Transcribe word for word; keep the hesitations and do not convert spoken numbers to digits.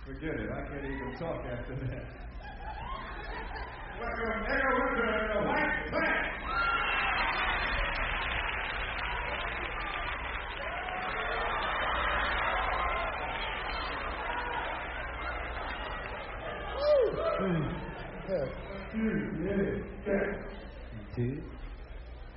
Forget it. I can't even talk after that. Welcome, everyone, to the White Band. Yeah. Yeah. Yeah.